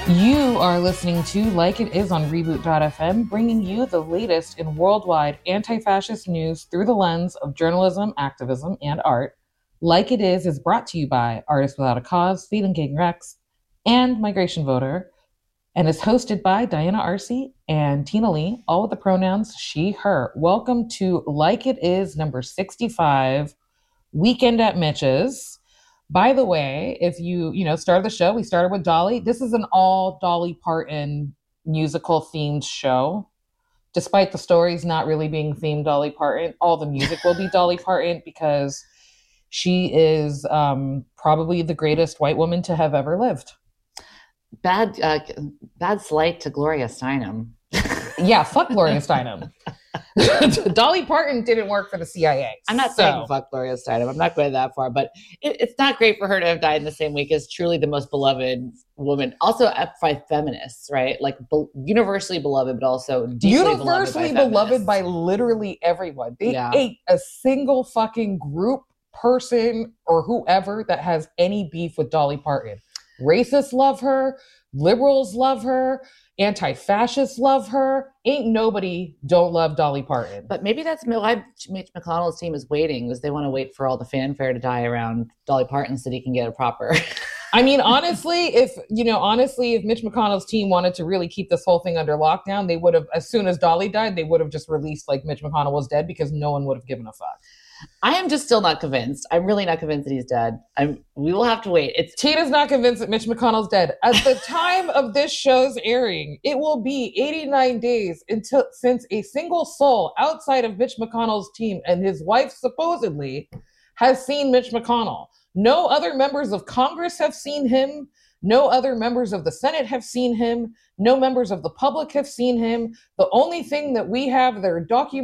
You are listening to Like It Is on Reboot.fm, bringing you the latest in worldwide anti-fascist news through the lens of journalism, activism, and art. Like It Is brought to you by Artists Without a Cause, Feeding King Rex, and Migration Voter, and is hosted by Diana Arce and Tina Lee, all with the pronouns she, her. Welcome to Like It Is number 65, Weekend at Mitch's. By the way, if you started the show, we started with Dolly. This is an all Dolly Parton musical themed show. Despite the stories not really being themed Dolly Parton, all the music will be Dolly Parton because she is probably the greatest white woman to have ever lived. Bad slight to Gloria Steinem. Yeah, fuck Gloria Steinem. Dolly Parton didn't work for the CIA. I'm not saying fuck Gloria Steinem. I'm not going that far, but it's not great for her to have died in the same week as truly the most beloved woman. Also by feminists, right? Like universally beloved, but also universally beloved by literally everyone. They ate a single fucking group, person, or whoever that has any beef with Dolly Parton. Racists love her. Liberals love her. Anti-fascists love her. Ain't nobody don't love Dolly Parton. But maybe that's why Mitch McConnell's team is waiting, because they want to wait for all the fanfare to die around Dolly Parton so that he can get a proper... I mean, honestly, if Mitch McConnell's team wanted to really keep this whole thing under lockdown, they would have, as soon as Dolly died, they would have just released like Mitch McConnell was dead, because no one would have given a fuck. I am just still not convinced. I'm really not convinced that he's dead. We will have to wait. Tina's not convinced that Mitch McConnell's dead. At the time of this show's airing, it will be 89 days since a single soul outside of Mitch McConnell's team and his wife supposedly has seen Mitch McConnell. No other members of Congress have seen him. No other members of the Senate have seen him. No members of the public have seen him. The only thing that we have that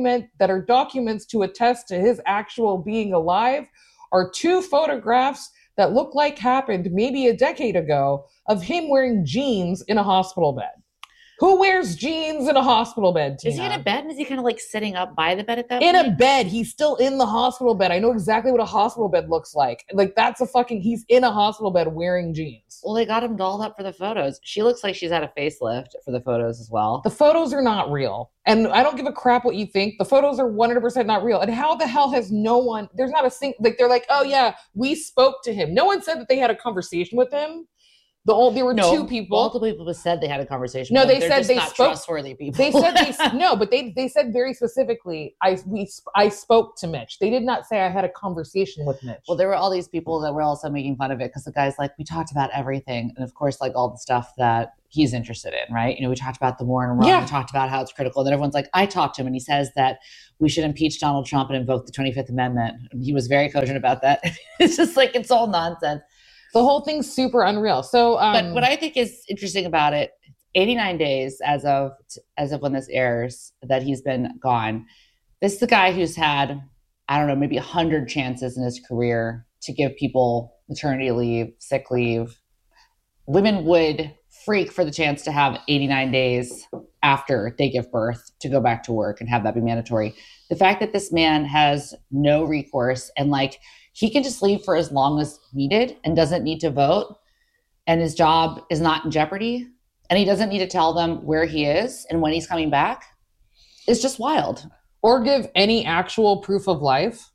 are documents to attest to his actual being alive are two photographs that look like happened maybe a decade ago of him wearing jeans in a hospital bed. Who wears jeans in a hospital bed, Tina? Is he in a bed? And is he kind of like sitting up by the bed at that point? In a bed. He's still in the hospital bed. I know exactly what a hospital bed looks like. Like, he's in a hospital bed wearing jeans. Well, they got him dolled up for the photos. She looks like she's had a facelift for the photos as well. The photos are not real. And I don't give a crap what you think. The photos are 100% not real. And how the hell has there's not a single, like, they're like, oh yeah, we spoke to him. No one said that they had a conversation with him. There were two people. Multiple people said they had a conversation. No, they said they not spoke. Trustworthy people. They said but they said very specifically, I spoke to Mitch. They did not say I had a conversation with Mitch. Well, there were all these people that were also making fun of it because the guy's like, we talked about everything, and of course, like all the stuff that he's interested in, right? You know, we talked about the war in Iran. Yeah. We talked about how it's critical. And then everyone's like, I talked to him, and he says that we should impeach Donald Trump and invoke the 25th Amendment. And he was very cogent about that. It's just like, it's all nonsense. The whole thing's super unreal. So, but what I think is interesting about it, 89 days as of when this airs, that he's been gone. This is the guy who's had, I don't know, maybe 100 chances in his career to give people maternity leave, sick leave. Women would freak for the chance to have 89 days after they give birth to go back to work and have that be mandatory. The fact that this man has no recourse and he can just leave for as long as needed and doesn't need to vote, and his job is not in jeopardy, and he doesn't need to tell them where he is and when he's coming back, is just wild. Or give any actual proof of life.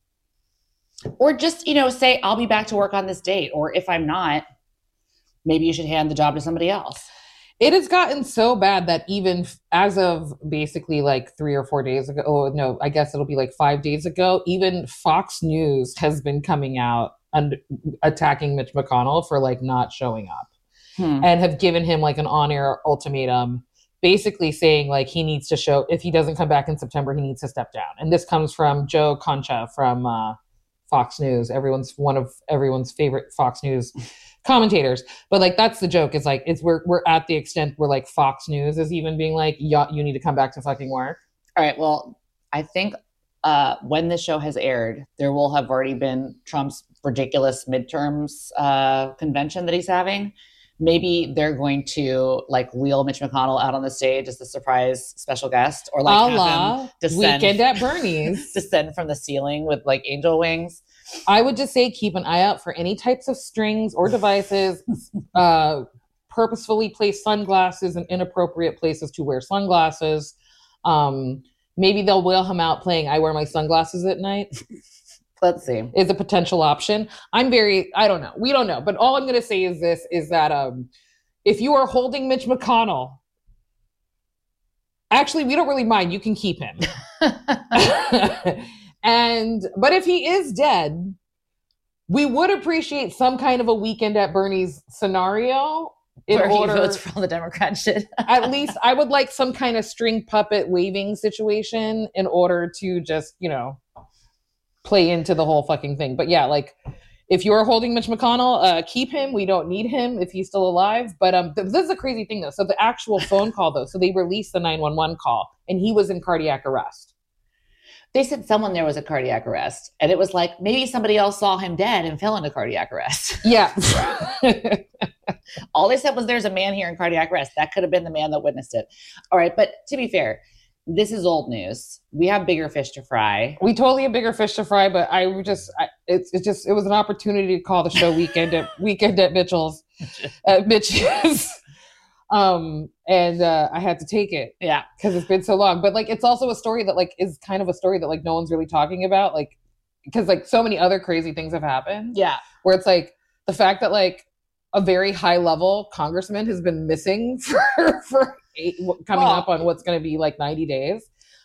Or just, say, I'll be back to work on this date. Or if I'm not, maybe you should hand the job to somebody else. It has gotten so bad that even as of basically 3 or 4 days ago, oh no, I guess it'll be 5 days ago, even Fox News has been coming out and attacking Mitch McConnell for not showing up and have given him an on-air ultimatum, basically saying he needs to show, if he doesn't come back in September, he needs to step down. And this comes from Joe Concha from Fox News, one of everyone's favorite Fox News commentators. But that's the joke, is we're at the extent where Fox News is even being you need to come back to fucking work. All right, well, I think when this show has aired, there will have already been Trump's ridiculous midterms convention that he's having. Maybe they're going to wheel Mitch McConnell out on the stage as the surprise special guest, or have him descend, Weekend at Bernie's, descend from the ceiling with angel wings. I would just say keep an eye out for any types of strings or devices purposefully place sunglasses in inappropriate places to wear sunglasses. Maybe they'll whale him out playing I Wear My Sunglasses at Night. Let's see. Is a potential option. I don't know. We don't know. But all I'm going to say is this, is that if you are holding Mitch McConnell, actually, we don't really mind. You can keep him. But if he is dead, we would appreciate some kind of a Weekend at Bernie's scenario. Where he votes for all the Democrat shit. At least I would like some kind of string puppet waving situation in order to just, play into the whole fucking thing. But yeah, like, if you're holding Mitch McConnell, keep him. We don't need him if he's still alive. But this is a crazy thing, though. So the actual phone call, though, so they released the 911 call, and he was in cardiac arrest. They said someone there was a cardiac arrest, and it was like maybe somebody else saw him dead and fell into cardiac arrest. Yeah. All they said was there's a man here in cardiac arrest. That could have been the man that witnessed it. All right, but to be fair, this is old news. We have bigger fish to fry. We totally have bigger fish to fry, but it was an opportunity to call the show Weekend at Mitchell's, Mitch's. And I had to take it. Yeah. Because it's been so long. But like, it's also a story that like is kind of a story that like no one's really talking about. Like, because like so many other crazy things have happened. Yeah. Where it's like the fact that like a very high level congressman has been missing for coming up on what's going to be like 90 days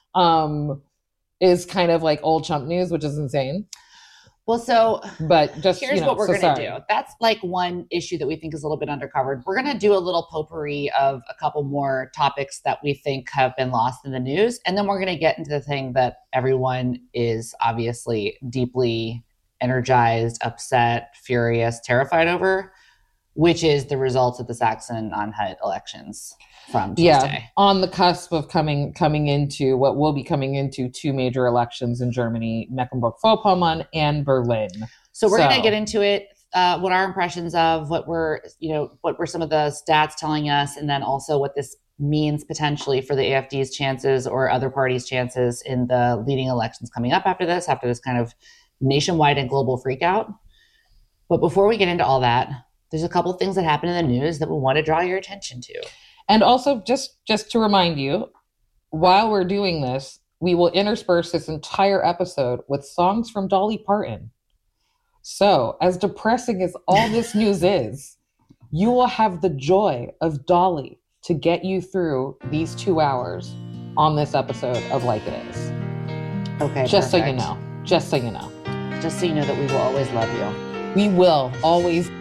is kind of like old chump news, which is insane. Well, so but just here's what we're going to do. That's like one issue that we think is a little bit undercovered. We're going to do a little potpourri of a couple more topics that we think have been lost in the news. And then we're going to get into the thing that everyone is obviously deeply energized, upset, furious, terrified over, which is the results of the Saxon-Anhalt elections from Tuesday. Yeah, on the cusp of coming into what will be coming into two major elections in Germany, Mecklenburg-Vorpommern and Berlin. So we're going to get into it, what our impressions of, what were some of the stats telling us, and then also what this means potentially for the AfD's chances or other parties' chances in the leading elections coming up after this kind of nationwide and global freakout. But before we get into all that, there's a couple of things that happen in the news that we want to draw your attention to. And also, just to remind you, while we're doing this, we will intersperse this entire episode with songs from Dolly Parton. So, as depressing as all this news is, you will have the joy of Dolly to get you through these 2 hours on this episode of Like It Is. Okay, Just perfect. so you know. Just so you know. Just so you know that we will always love you. We will always